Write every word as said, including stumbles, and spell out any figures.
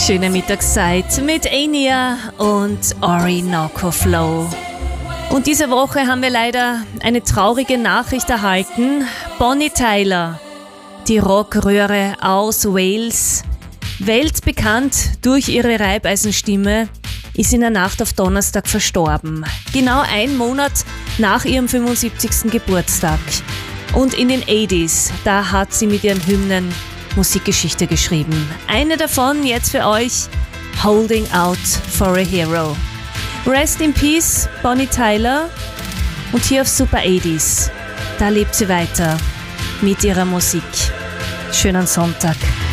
Schöne Mittagszeit mit Enya und Orinoco Flow. Und diese Woche haben wir leider eine traurige Nachricht erhalten. Bonnie Tyler, die Rockröhre aus Wales, weltbekannt durch ihre Reibeisenstimme, ist in der Nacht auf Donnerstag verstorben. Genau ein Monat nach ihrem fünfundsiebzigsten Geburtstag. Und in den achtziger, da hat sie mit ihren Hymnen Musikgeschichte geschrieben. Eine davon jetzt für euch, Holding Out for a Hero. Rest in Peace, Bonnie Tyler. Und hier auf Super achtziger, da lebt sie weiter mit ihrer Musik. Schönen Sonntag.